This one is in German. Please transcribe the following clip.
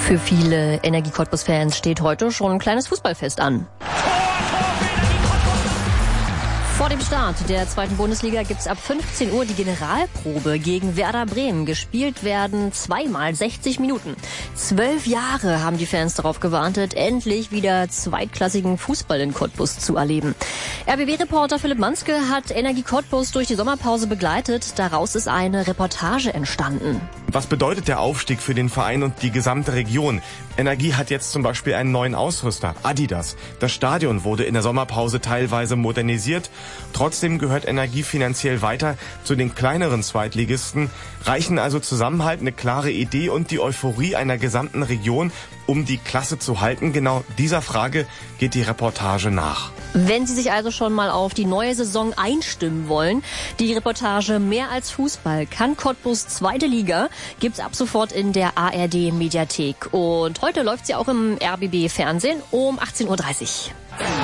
Für viele Energie Cottbus-Fans steht heute schon ein kleines Fußballfest an. Vor dem Start der zweiten Bundesliga gibt's ab 15 Uhr die Generalprobe gegen Werder Bremen. Gespielt werden zweimal 60 Minuten. 12 Jahre haben die Fans darauf gewartet, endlich wieder zweitklassigen Fußball in Cottbus zu erleben. RBB-Reporter Philipp Manske hat Energie Cottbus durch die Sommerpause begleitet. Daraus ist eine Reportage entstanden. Was bedeutet der Aufstieg für den Verein und die gesamte Region? Energie hat jetzt zum Beispiel einen neuen Ausrüster, Adidas. Das Stadion wurde in der Sommerpause teilweise modernisiert. Trotzdem gehört Energie finanziell weiter zu den kleineren Zweitligisten. Reichen also Zusammenhalt, eine klare Idee und die Euphorie einer gesamten Region, um die Klasse zu halten? Genau dieser Frage geht die Reportage nach. Wenn Sie sich also schon mal auf die neue Saison einstimmen wollen, die Reportage Mehr als Fußball kann Cottbus zweite Liga gibt's ab sofort in der ARD Mediathek. Und heute läuft sie auch im RBB Fernsehen um 18:30 Uhr.